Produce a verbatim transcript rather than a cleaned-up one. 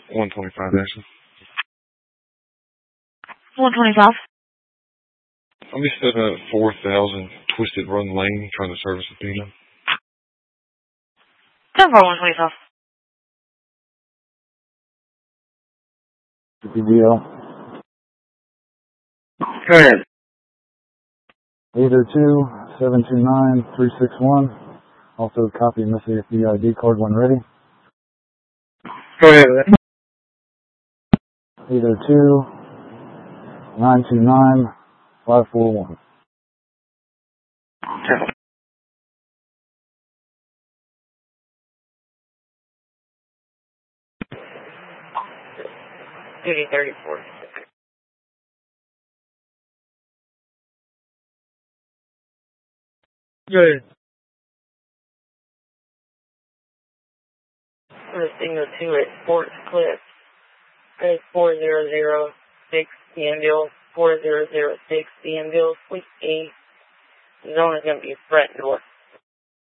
one twenty-five, Ashley. one twenty-five. I'm just at uh, four thousand Twisted Run Lane trying to service a Pino. ten four one twenty-five. P D L. Go ahead. eight oh two, seven two nine, three six one. Also copy Missy if the I D card when ready. Go ahead. eight oh two, nine two nine, five four one. Duty thirty-four. Good. First single two at Sports Cliff. It's four zero zero six Danville, four zero zero six Danville, Suite eight. The zone is going to be front north.